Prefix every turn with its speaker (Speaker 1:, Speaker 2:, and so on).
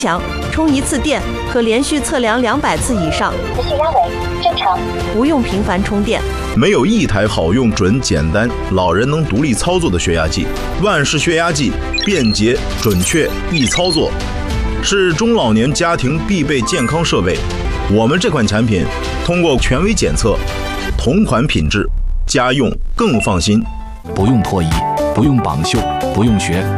Speaker 1: 强，充一次电可连续测量200次以上。
Speaker 2: 此血压为正常，
Speaker 1: 不用频繁充电。
Speaker 3: 没有一台好用、准、简单、老人能独立操作的血压计。万氏血压计便捷、准确、易操作，是中老年家庭必备健康设备。我们这款产品通过权威检测，同款品质，家用更放心。
Speaker 4: 不用脱衣，不用绑袖，不用学，